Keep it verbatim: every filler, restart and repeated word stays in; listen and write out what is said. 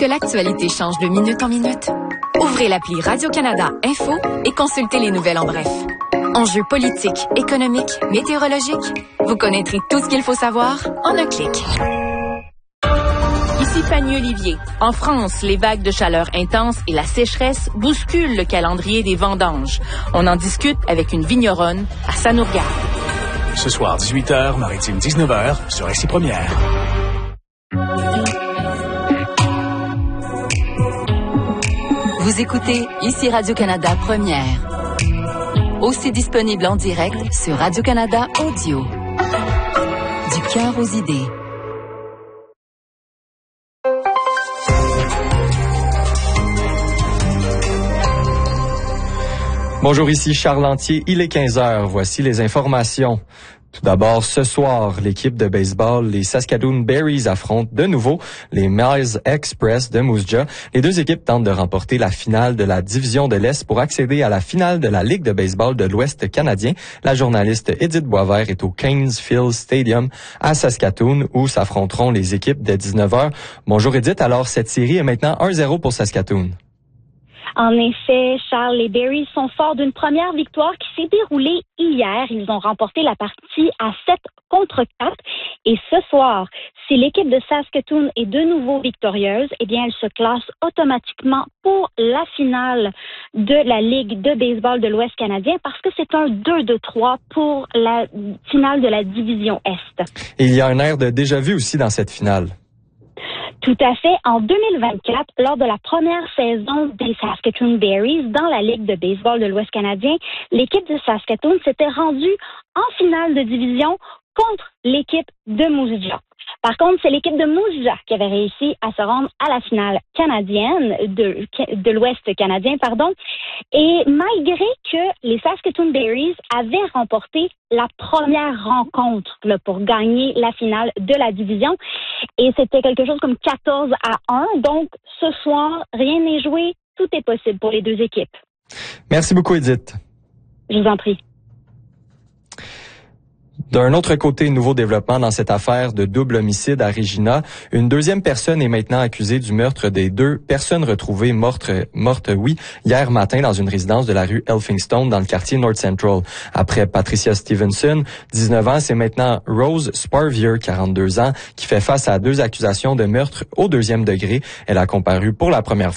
que l'actualité change de minute en minute? Ouvrez l'appli Radio-Canada Info et consultez les nouvelles en bref. Enjeux politiques, économiques, météorologiques. Vous connaîtrez tout ce qu'il faut savoir en un clic. Ici Fanny Olivier. En France, les vagues de chaleur intenses et la sécheresse bousculent le calendrier des vendanges. On en discute avec une vigneronne à Sanourgard. Ce soir, dix-huit heures, Maritime dix-neuf heures, sur Ici Première. Vous écoutez Ici Radio-Canada Première. Aussi disponible en direct sur Radio-Canada Audio. Du cœur aux idées. Bonjour, ici Charles Lantier, il est quinze heures. Voici les informations. Tout d'abord, ce soir, l'équipe de baseball, les Saskatoon Berries, affrontent de nouveau les Miles Express de Moose Jaw. Les deux équipes tentent de remporter la finale de la division de l'Est pour accéder à la finale de la Ligue de baseball de l'Ouest canadien. La journaliste Edith Boisvert est au Canes Field Stadium à Saskatoon où s'affronteront les équipes dès dix-neuf heures. Bonjour Edith, alors cette série est maintenant un zéro pour Saskatoon. En effet, Charles, les Berries sont forts d'une première victoire qui s'est déroulée hier. Ils ont remporté la partie à sept contre quatre. Et ce soir, si l'équipe de Saskatoon est de nouveau victorieuse, eh bien, elle se classe automatiquement pour la finale de la Ligue de baseball de l'Ouest canadien parce que c'est un deux de trois pour la finale de la division Est. Et il y a un air de déjà-vu aussi dans cette finale. Tout à fait. En deux mille vingt-quatre, lors de la première saison des Saskatoon Berries dans la Ligue de baseball de l'Ouest canadien, l'équipe de Saskatoon s'était rendue en finale de division contre l'équipe de Moose Jaw. Par contre, c'est l'équipe de Moose Jaw qui avait réussi à se rendre à la finale canadienne de, de l'Ouest canadien, pardon. Et malgré que les Saskatoon Berries avaient remporté la première rencontre là, pour gagner la finale de la division, et c'était quelque chose comme quatorze à un. Donc, ce soir, rien n'est joué, tout est possible pour les deux équipes. Merci beaucoup, Edith. Je vous en prie. D'un autre côté, nouveau développement dans cette affaire de double homicide à Regina. Une deuxième personne est maintenant accusée du meurtre des deux personnes retrouvées mortes, mortes, oui, hier matin dans une résidence de la rue Elphinstone dans le quartier North Central. Après Patricia Stevenson, dix-neuf ans, c'est maintenant Rose Sparvier, quarante-deux ans, qui fait face à deux accusations de meurtre au deuxième degré. Elle a comparu pour la première fois